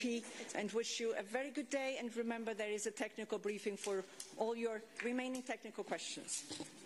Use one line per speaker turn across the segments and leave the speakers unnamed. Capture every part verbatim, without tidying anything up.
and wish you a very good day, and remember there is a technical briefing for all your remaining technical questions.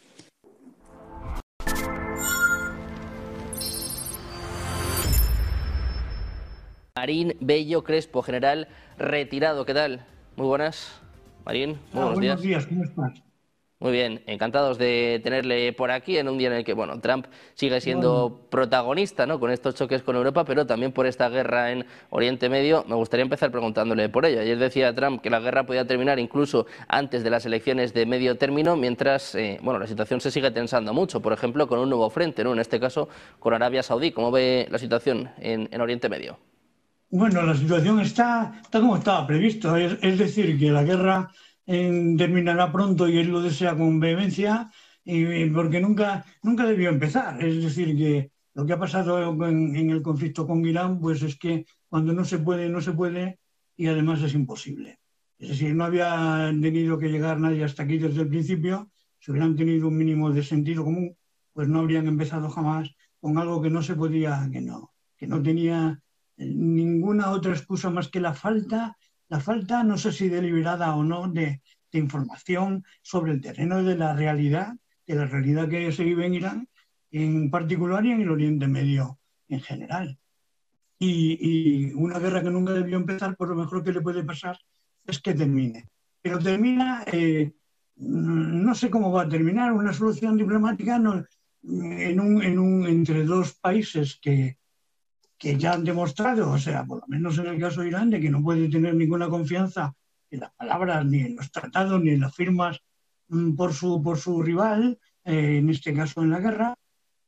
Marín Bello Crespo, general retirado. ¿Qué tal? Muy buenas. Marín, muy
ah,
buenos,
buenos
días.
días. ¿Cómo estás?
Muy bien, encantados de tenerle por aquí en un día en el que, bueno, Trump sigue siendo
Bueno.
protagonista, ¿no?, con estos choques con Europa, pero también por esta guerra en Oriente Medio. Me gustaría empezar preguntándole por ello. Ayer decía Trump que la guerra podía terminar incluso antes de las elecciones de medio término, mientras, eh, bueno, la situación se sigue tensando mucho, por ejemplo, con un nuevo frente, ¿no?, en este caso con Arabia Saudí. ¿Cómo ve la situación en, en Oriente Medio?
Bueno, la situación está, está como estaba previsto, es, es decir, que la guerra eh, terminará pronto y él lo desea con vehemencia, y, porque nunca, nunca debió empezar. Es decir, que lo que ha pasado en, en el conflicto con Irán, pues es que cuando no se puede, no se puede, y además es imposible. Es decir, no había tenido que llegar nadie hasta aquí desde el principio. Si hubieran tenido un mínimo de sentido común, pues no habrían empezado jamás con algo que no se podía, que no, que no tenía ninguna otra excusa más que la falta, la falta, no sé si deliberada o no, de, de información sobre el terreno de la realidad, de la realidad que se vive en Irán en particular y en el Oriente Medio en general. Y, y una guerra que nunca debió empezar, por lo mejor que le puede pasar es que termine. Pero termina, eh, no sé cómo va a terminar, una solución diplomática no, en un, en un, entre dos países que que ya han demostrado, o sea, por lo menos en el caso de Irán, de que no puede tener ninguna confianza en las palabras, ni en los tratados, ni en las firmas mmm, por, su, por su rival, eh, en este caso en la guerra,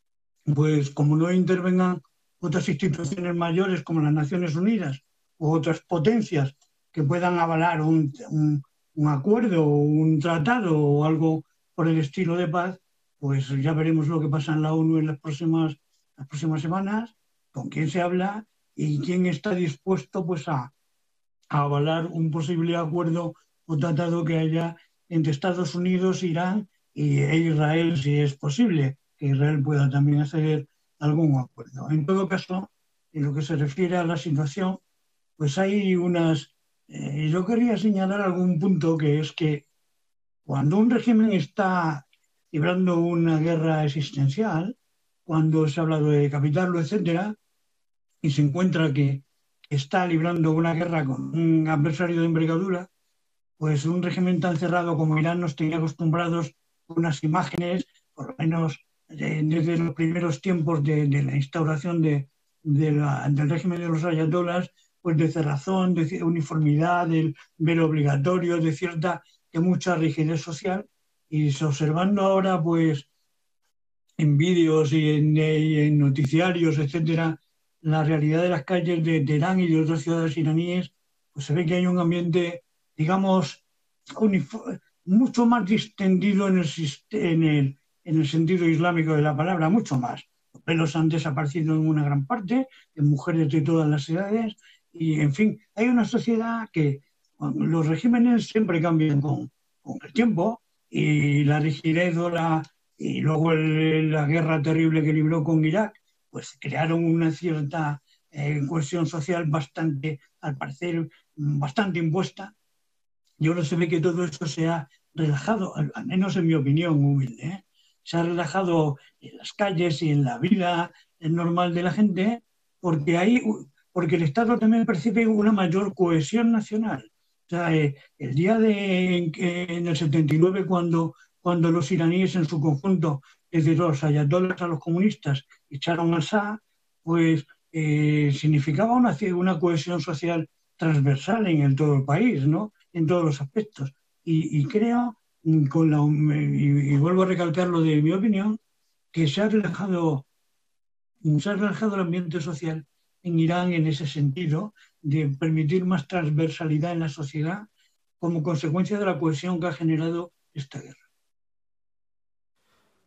pues como no intervengan otras instituciones mayores como las Naciones Unidas u otras potencias que puedan avalar un, un, un acuerdo o un tratado o algo por el estilo de paz, pues ya veremos lo que pasa en la ONU en las próximas, las próximas semanas, con quién se habla y quién está dispuesto pues a, a avalar un posible acuerdo o tratado que haya entre Estados Unidos, Irán y, e Israel, si es posible, que Israel pueda también hacer algún acuerdo. En todo caso, en lo que se refiere a la situación, pues hay unas... Eh, yo quería señalar algún punto, que es que cuando un régimen está librando una guerra existencial, cuando se ha hablado de decapitarlo, etcétera, y se encuentra que está librando una guerra con un adversario de envergadura, pues un régimen tan cerrado como Irán nos tenía acostumbrados a unas imágenes, por lo menos de, desde los primeros tiempos de, de la instauración de, de la, del régimen de los ayatolás, pues de cerrazón, de uniformidad, del velo obligatorio, de cierta, de mucha rigidez social, y observando ahora pues en vídeos y en, y en noticiarios, etcétera, la realidad de las calles de Teherán y de otras ciudades iraníes, pues se ve que hay un ambiente, digamos, mucho más distendido en el, en, el, en el sentido islámico de la palabra, mucho más. Los pelos han desaparecido en una gran parte, en mujeres de todas las edades, y en fin, hay una sociedad que los regímenes siempre cambian con, con el tiempo, y la rigidez o la, y luego el, la guerra terrible que libró con Irak, pues crearon una cierta eh, cohesión social bastante, al parecer, bastante impuesta. Yo no se ve que todo eso se ha relajado, al, al menos en mi opinión humilde, ¿eh? Se ha relajado en las calles y en la vida normal de la gente, porque, hay, porque el Estado también percibe una mayor cohesión nacional. O sea, eh, el día de, en, en el setenta y nueve, cuando, cuando los iraníes en su conjunto, desde los ayatolás a los comunistas, echaron al Shah, pues eh, significaba una, una cohesión social transversal en el, todo el país, ¿no?, en todos los aspectos. Y, y creo, con la, y, y vuelvo a recalcar lo de mi opinión, que se ha relajado, se ha relajado el ambiente social en Irán en ese sentido, de permitir más transversalidad en la sociedad como consecuencia de la cohesión que ha generado esta guerra.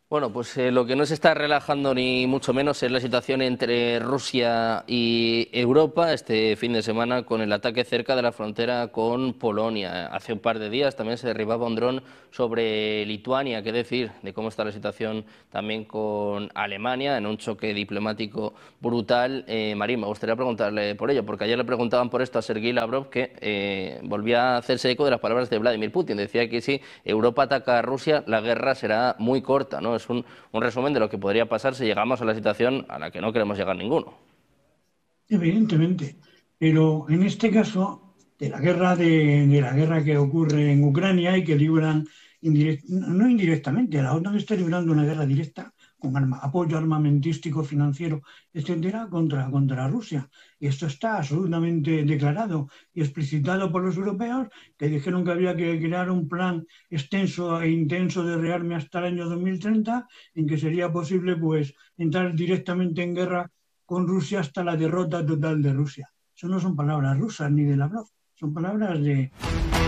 Bueno, pues eh, lo que no se está relajando ni mucho menos es la situación entre Rusia y Europa este fin de semana con el ataque cerca de la frontera con Polonia. Hace un par de días también se derribaba un dron sobre Lituania. ¿Qué decir de cómo está la situación también con Alemania en un choque diplomático brutal? Eh, Marín, me gustaría preguntarle por ello, porque ayer le preguntaban por esto a Sergei Lavrov, que eh, volvía a hacerse eco de las palabras de Vladimir Putin. Decía que si Europa ataca a Rusia, la guerra será muy corta, ¿no? Es un, un resumen de lo que podría pasar si llegamos a la situación a la que no queremos llegar ninguno.
Evidentemente, pero en este caso de la guerra de, de la guerra que ocurre en Ucrania y que libran indirect, no indirectamente, la OTAN está librando una guerra directa con arma, apoyo armamentístico, financiero, etcétera, contra, contra Rusia. Y esto está absolutamente declarado y explicitado por los europeos, que dijeron que había que crear un plan extenso e intenso de rearme hasta el año dos mil treinta, en que sería posible pues entrar directamente en guerra con Rusia hasta la derrota total de Rusia. Eso no son palabras rusas ni de Lavrov, son palabras de